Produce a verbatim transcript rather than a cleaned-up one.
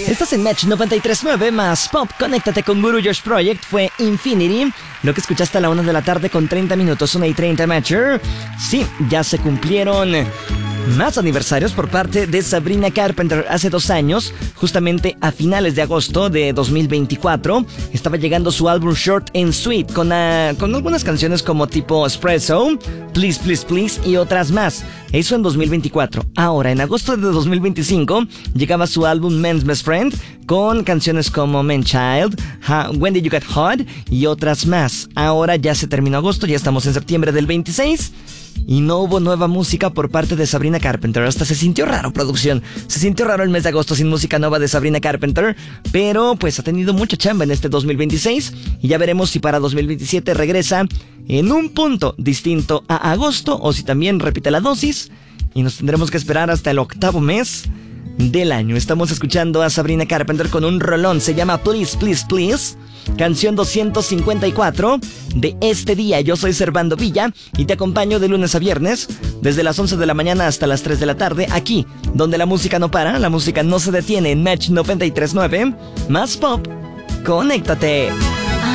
Estás en Match noventa y tres punto nueve más Pop. Conéctate con Guru Josh Project. Fue Infinity. Lo que escuchaste a la una de la tarde con treinta minutos, una y treinta Matcher. Sí, ya se cumplieron más aniversarios por parte de Sabrina Carpenter. Hace dos años, justamente a finales de agosto de dos mil veinticuatro, estaba llegando su álbum Short and Sweet con, uh, con algunas canciones como tipo Espresso, Please Please Please y otras más. Eso en dos mil veinticuatro. Ahora, en agosto de dos mil veinticinco, llegaba su álbum Men's Best Friend con canciones como Man Child, When Did You Get Hot y otras más. Ahora ya se terminó agosto, ya estamos en septiembre del veintiséis. Y no hubo nueva música por parte de Sabrina Carpenter. Hasta se sintió raro, producción. Se sintió raro el mes de agosto sin música nueva de Sabrina Carpenter. Pero pues ha tenido mucha chamba en este dos mil veintiséis. Y ya veremos si para dos mil veintisiete regresa en un punto distinto a agosto, o si también repite la dosis. Y nos tendremos que esperar hasta el octavo mes del año. Estamos escuchando a Sabrina Carpenter con un rolón. Se llama Please Please Please. Canción doscientos cincuenta y cuatro de este día. Yo soy Servando Villa y te acompaño de lunes a viernes desde las once de la mañana hasta las tres de la tarde, aquí donde la música no para, la música no se detiene, en Match noventa y tres punto nueve más Pop. Conéctate.